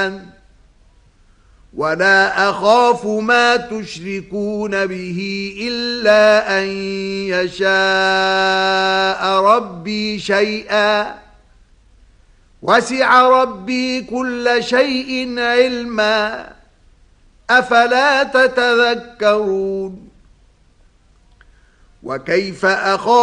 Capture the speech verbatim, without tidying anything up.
الرحمن ولا أخاف ما تشركون به إلا أن يشاء ربي شيئا وسع ربي كل شيء علما أفلا تتذكرون وكيف أخاف